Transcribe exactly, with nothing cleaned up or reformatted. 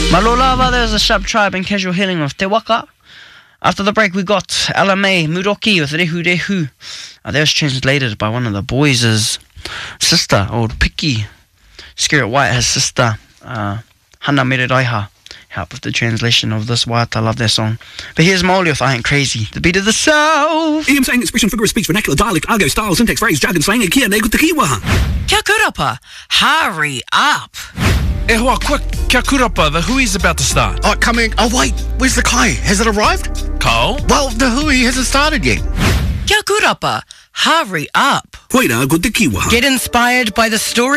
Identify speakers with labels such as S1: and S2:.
S1: Malolava, there's a sub tribe in casual healing with Te Waka. After the break, we got Ella May Muroki with Rehu Rehu. Uh, that was translated by one of the boys' sister, old Piki. Scarrett White, his sister, uh, Hana Meredaiha, helped with the translation of this wāt. I love that song. But here's Māori with I Ain't Crazy, the beat of the South.
S2: E M saying expression, figure of speech, vernacular dialect, argo, style, syntax, phrase, jargon, slang, and kia nego te kiwa.
S3: Kia kurapa, hurry up.
S4: E hoa, quick, kia kurapa, the hui's about to start.
S5: Oh, coming. Oh, wait, where's the kai? Has it arrived?
S4: Carl?
S5: Well, the hui hasn't started yet.
S3: Kia kurapa, hurry up.
S2: Hoira, ko te kiwa.
S3: Get inspired by the story